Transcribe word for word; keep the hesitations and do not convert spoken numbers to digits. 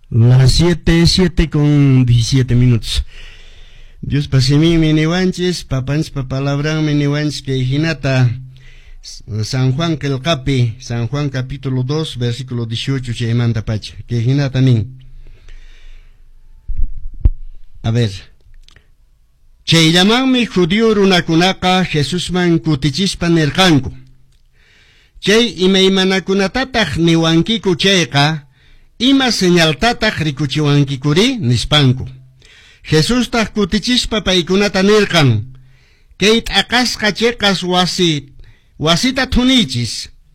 Las siete, siete con diecisiete minutos. Dios pasemi miniwanchis, papanch papalabran miniwanchis que hinata San Juan Kelcapi, San Juan capítulo dos, versículo dieciocho, che manda pacha, que hinata nin. A ver. Che llamanmi judío runakunaka Jesús man kutichispa nerkanku. Che imaymanakunatataq niwankiku chayqa, ima señaltataq rikuchiwankikuri nispanku. Jesús taq kutichispa paykunata nirkan, kayt akasqa cheqas wasi, wasita thunichis,